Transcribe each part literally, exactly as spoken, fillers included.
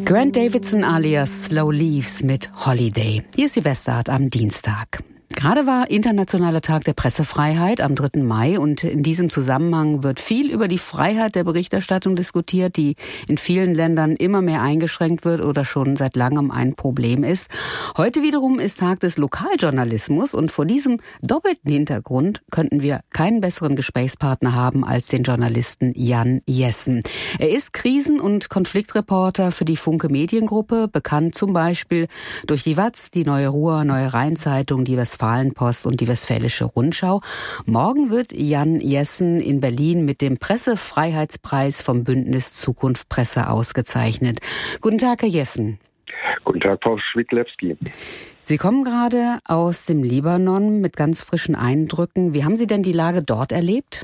Grant Davidson alias Slow Leaves mit Holiday. Hier ist Silvesterart am Dienstag. Gerade war Internationaler Tag der Pressefreiheit am dritten Mai und in diesem Zusammenhang wird viel über die Freiheit der Berichterstattung diskutiert, die in vielen Ländern immer mehr eingeschränkt wird oder schon seit langem ein Problem ist. Heute wiederum ist Tag des Lokaljournalismus und vor diesem doppelten Hintergrund könnten wir keinen besseren Gesprächspartner haben als den Journalisten Jan Jessen. Er ist Krisen- und Konfliktreporter für die Funke Mediengruppe, bekannt zum Beispiel durch die Watz, die Neue Ruhr, Neue Rheinzeitung, die Westfalen Post und die Westfälische Rundschau. Morgen wird Jan Jessen in Berlin mit dem Pressefreiheitspreis vom Bündnis Zukunft Presse ausgezeichnet. Guten Tag, Herr Jessen. Guten Tag, Frau Schwidlewski. Sie kommen gerade aus dem Libanon mit ganz frischen Eindrücken. Wie haben Sie denn die Lage dort erlebt?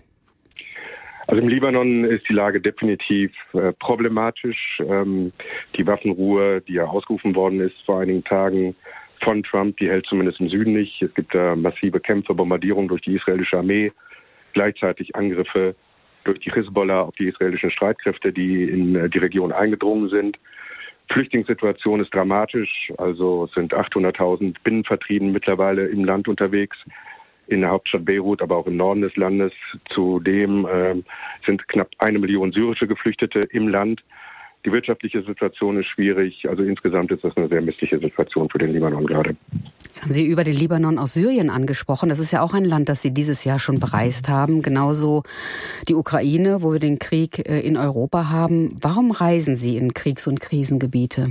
Also im Libanon ist die Lage definitiv äh, problematisch. Ähm, die Waffenruhe, die ja ausgerufen worden ist vor einigen Tagen von Trump, die hält zumindest im Süden nicht. Es gibt da massive Kämpfe, Bombardierungen durch die israelische Armee, gleichzeitig Angriffe durch die Hisbollah auf die israelischen Streitkräfte, die in die Region eingedrungen sind. Flüchtlingssituation ist dramatisch, also es sind achthunderttausend Binnenvertrieben mittlerweile im Land unterwegs, in der Hauptstadt Beirut, aber auch im Norden des Landes. Zudem äh, sind knapp eine Million syrische Geflüchtete im Land. Die wirtschaftliche Situation ist schwierig. Also insgesamt ist das eine sehr missliche Situation für den Libanon gerade. Jetzt haben Sie über den Libanon aus Syrien angesprochen. Das ist ja auch ein Land, das Sie dieses Jahr schon bereist haben. Genauso die Ukraine, wo wir den Krieg in Europa haben. Warum reisen Sie in Kriegs- und Krisengebiete?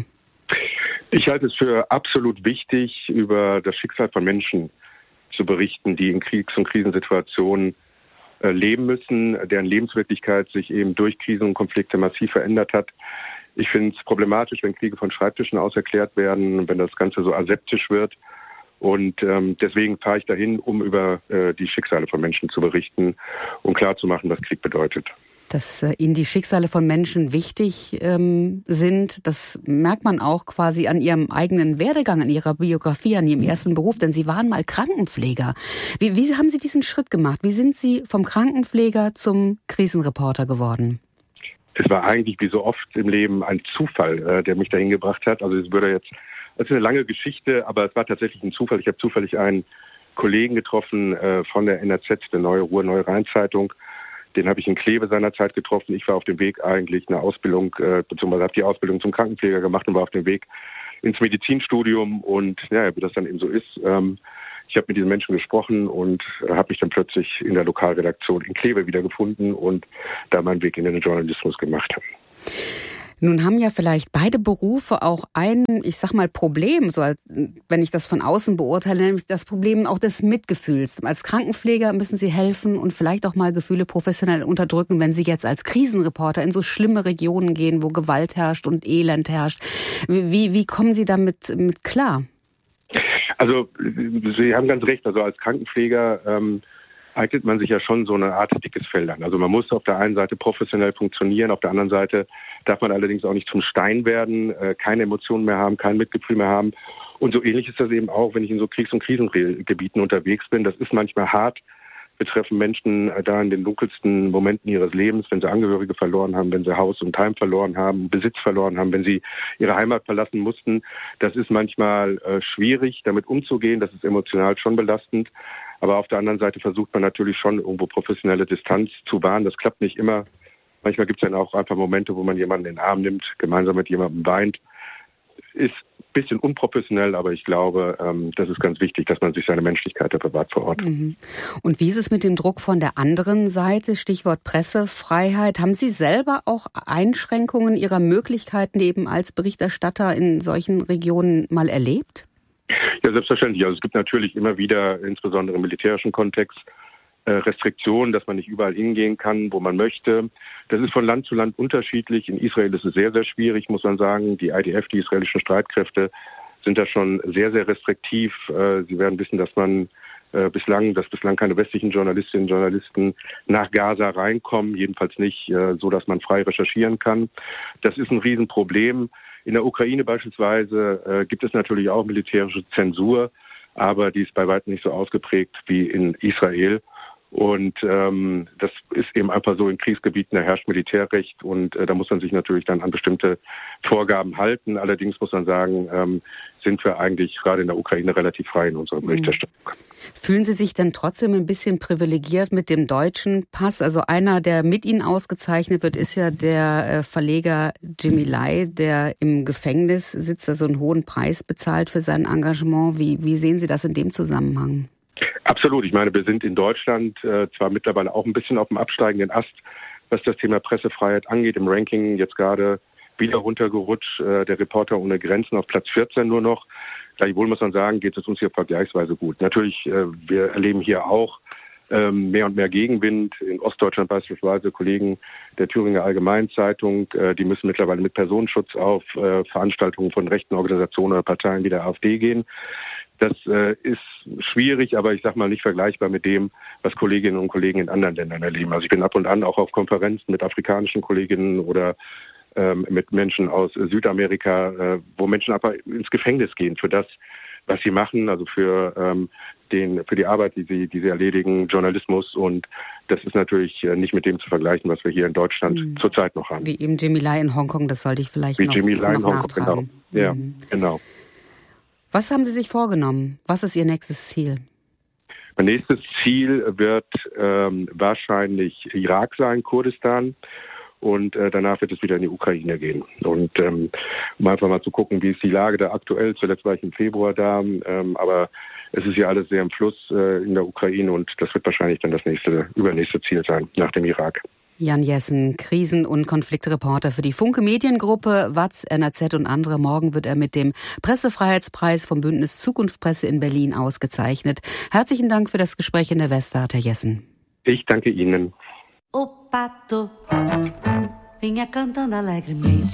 Ich halte es für absolut wichtig, über das Schicksal von Menschen zu berichten, die in Kriegs- und Krisensituationen leben müssen, deren Lebenswirklichkeit sich eben durch Krisen und Konflikte massiv verändert hat. Ich finde es problematisch, wenn Kriege von Schreibtischen aus erklärt werden, wenn das Ganze so aseptisch wird. Und ähm, deswegen fahre ich dahin, um über äh, die Schicksale von Menschen zu berichten und klarzumachen, was Krieg bedeutet. Dass äh, Ihnen die Schicksale von Menschen wichtig ähm, sind, das merkt man auch quasi an Ihrem eigenen Werdegang, an Ihrer Biografie, an Ihrem ersten Beruf, denn Sie waren mal Krankenpfleger. Wie, wie haben Sie diesen Schritt gemacht? Wie sind Sie vom Krankenpfleger zum Krisenreporter geworden? Es war eigentlich wie so oft im Leben ein Zufall, äh, der mich dahin gebracht hat. Also es würde jetzt, es ist eine lange Geschichte, aber es war tatsächlich ein Zufall. Ich habe zufällig einen Kollegen getroffen äh, von der N R Z, der Neue Ruhr, Neue Rheinzeitung. Den habe ich in Kleve seinerzeit getroffen. Ich war auf dem Weg eigentlich eine Ausbildung, äh, beziehungsweise habe die Ausbildung zum Krankenpfleger gemacht und war auf dem Weg ins Medizinstudium. Und ja, wie das dann eben so ist, ähm, ich habe mit diesen Menschen gesprochen und äh, habe mich dann plötzlich in der Lokalredaktion in Kleve wiedergefunden und da meinen Weg in den Journalismus gemacht. Nun haben ja vielleicht beide Berufe auch ein, ich sag mal, Problem, so als, wenn ich das von außen beurteile, nämlich das Problem auch des Mitgefühls. Als Krankenpfleger müssen Sie helfen und vielleicht auch mal Gefühle professionell unterdrücken, wenn Sie jetzt als Krisenreporter in so schlimme Regionen gehen, wo Gewalt herrscht und Elend herrscht. Wie, wie kommen Sie damit mit klar? Also Sie haben ganz recht, also als Krankenpfleger ähm, eignet man sich ja schon so eine Art dickes Fell an. Also man muss auf der einen Seite professionell funktionieren, auf der anderen Seite darf man allerdings auch nicht zum Stein werden, äh, keine Emotionen mehr haben, kein Mitgefühl mehr haben. Und so ähnlich ist das eben auch, wenn ich in so Kriegs- und Krisengebieten unterwegs bin. Das ist manchmal hart, betreffen Menschen äh, da in den dunkelsten Momenten ihres Lebens, wenn sie Angehörige verloren haben, wenn sie Haus und Heim verloren haben, Besitz verloren haben, wenn sie ihre Heimat verlassen mussten. Das ist manchmal äh, schwierig, damit umzugehen. Das ist emotional schon belastend. Aber auf der anderen Seite versucht man natürlich schon, irgendwo professionelle Distanz zu wahren. Das klappt nicht immer. Manchmal gibt es dann auch einfach Momente, wo man jemanden in den Arm nimmt, gemeinsam mit jemandem weint. Ist ein bisschen unprofessionell, aber ich glaube, ähm, das ist ganz wichtig, dass man sich seine Menschlichkeit da bewahrt vor Ort. Mhm. Und wie ist es mit dem Druck von der anderen Seite? Stichwort Pressefreiheit. Haben Sie selber auch Einschränkungen Ihrer Möglichkeiten eben als Berichterstatter in solchen Regionen mal erlebt? Ja, selbstverständlich. Also es gibt natürlich immer wieder, insbesondere im militärischen Kontext, Restriktionen, dass man nicht überall hingehen kann, wo man möchte. Das ist von Land zu Land unterschiedlich. In Israel ist es sehr, sehr schwierig, muss man sagen. Die I D F, die israelischen Streitkräfte, sind da schon sehr, sehr restriktiv. Sie werden wissen, dass man bislang, dass bislang keine westlichen Journalistinnen und Journalisten nach Gaza reinkommen, jedenfalls nicht so, dass man frei recherchieren kann. Das ist ein Riesenproblem. In der Ukraine beispielsweise gibt es natürlich auch militärische Zensur, aber die ist bei weitem nicht so ausgeprägt wie in Israel. Und ähm, das ist eben einfach so, in Kriegsgebieten, da herrscht Militärrecht und äh, da muss man sich natürlich dann an bestimmte Vorgaben halten. Allerdings muss man sagen, ähm, sind wir eigentlich gerade in der Ukraine relativ frei in unserer Berichterstattung. Fühlen Sie sich denn trotzdem ein bisschen privilegiert mit dem deutschen Pass? Also einer, der mit Ihnen ausgezeichnet wird, ist ja der äh, Verleger Jimmy Lai, der im Gefängnis sitzt, also einen hohen Preis bezahlt für sein Engagement. Wie, wie sehen Sie das in dem Zusammenhang? Absolut. Ich meine, wir sind in Deutschland äh, zwar mittlerweile auch ein bisschen auf dem absteigenden Ast, was das Thema Pressefreiheit angeht, im Ranking jetzt gerade wieder runtergerutscht, äh, der Reporter ohne Grenzen auf Platz vierzehn nur noch. Gleichwohl muss man sagen, geht es uns hier vergleichsweise gut. Natürlich, äh, wir erleben hier auch ähm, mehr und mehr Gegenwind. In Ostdeutschland beispielsweise Kollegen der Thüringer Allgemeinzeitung, äh, die müssen mittlerweile mit Personenschutz auf äh, Veranstaltungen von rechten Organisationen oder Parteien wie der AfD gehen. Das äh, ist schwierig, aber ich sag mal nicht vergleichbar mit dem, was Kolleginnen und Kollegen in anderen Ländern erleben. Also ich bin ab und an auch auf Konferenzen mit afrikanischen Kolleginnen oder ähm, mit Menschen aus Südamerika, äh, wo Menschen einfach ins Gefängnis gehen für das, was sie machen, also für ähm, den für die Arbeit, die sie die sie erledigen, Journalismus, und das ist natürlich äh, nicht mit dem zu vergleichen, was wir hier in Deutschland mhm. zurzeit noch haben. Wie eben Jimmy Lai in Hongkong, das sollte ich vielleicht Wie noch, Jimmy Lai noch in Hongkong, nachtragen. Genau. Ja, mhm. genau. Was haben Sie sich vorgenommen? Was ist Ihr nächstes Ziel? Mein nächstes Ziel wird ähm, wahrscheinlich Irak sein, Kurdistan. Und äh, danach wird es wieder in die Ukraine gehen. Und ähm, um einfach mal zu gucken, wie ist die Lage da aktuell. Zuletzt war ich im Februar da. Ähm, aber es ist ja alles sehr im Fluss äh, in der Ukraine. Und das wird wahrscheinlich dann das nächste, übernächste Ziel sein, nach dem Irak. Jan Jessen, Krisen- und Konfliktreporter für die Funke Mediengruppe, W A Z, N R Z und andere. Morgen wird er mit dem Pressefreiheitspreis vom Bündnis Zukunft Presse in Berlin ausgezeichnet. Herzlichen Dank für das Gespräch in der Westart, Herr Jessen. Ich danke Ihnen. O pato vinha cantando alegremente.